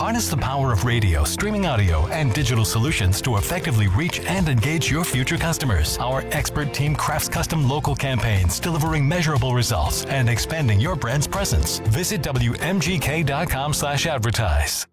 Harness the power of radio, streaming audio, and digital solutions to effectively reach and engage your future customers. Our expert team crafts custom local campaigns, delivering measurable results and expanding your brand's presence. Visit WMGK.com/advertise.